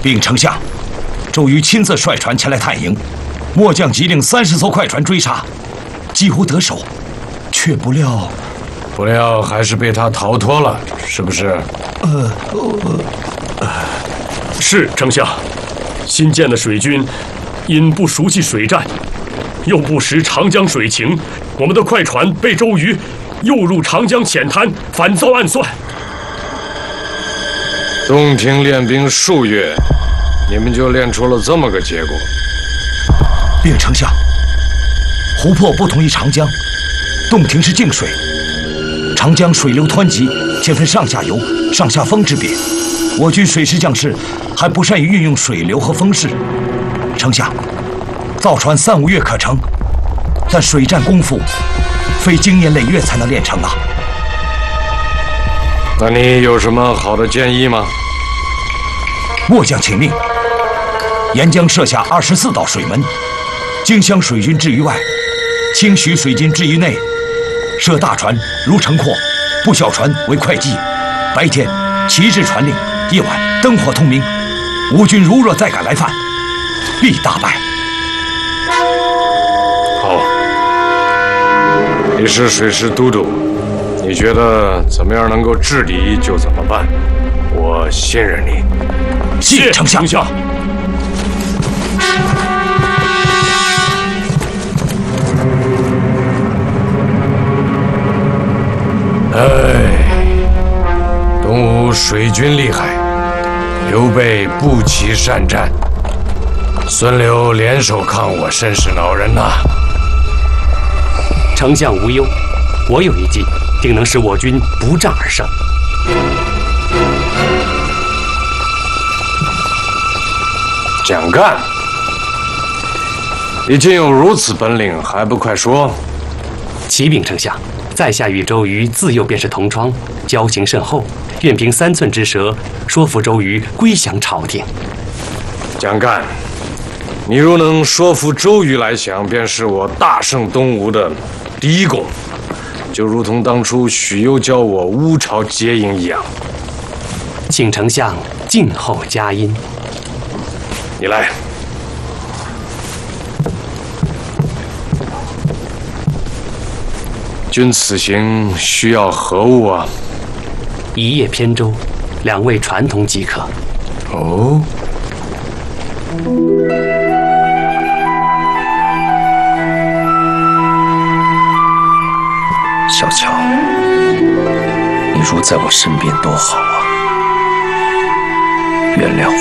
禀丞相，周瑜亲自率船前来探营，末将急令30艘快船追杀，几乎得手，却不料还是被他逃脱了，是不是？ 是丞相。新建的水军因不熟悉水战，又不识长江水情，我们的快船被周瑜诱入长江浅滩，反遭暗算。 洞庭练兵数月，你们就练出了这么个结果？ 禀丞相，湖泊不同于长江，洞庭是静水，长江水流湍急，且分上下游、上下风之别。我军水师将士还不善于运用水流和风势。丞相，造船3、5月可成，但水战功夫非经年累月才能练成啊。 那你有什么好的建议吗？ 末将请命，沿江设下24道水门，经湘水军置于外，清徐水军置于内。设大船如城廓，不小船为会稽。白天旗帜传令，夜晚灯火通明。吴军如若再敢来犯，必大败。 好，你是水师都督，你觉得怎么样能够治理就怎么办，我信任你。 谢丞相。 东吴水军厉害，刘备不期善战，孙刘联手抗我，甚是恼人呐。 丞相无忧，我有一计，定能使我军不战而胜。 蒋干，你竟有如此本领，还不快说？ 启禀丞相，在下与周瑜自幼便是同窗，交情甚厚，愿凭3寸之舌说服周瑜归降朝廷。 蒋干，你若能说服周瑜来降，便是我大胜东吴的第一功，就如同当初许攸教我乌巢结营一样。 请丞相静候佳音。 你来。君此行需要何物啊 ？1叶扁舟，2位传童即可。 哦。 小乔，你若在我身边多好啊！原谅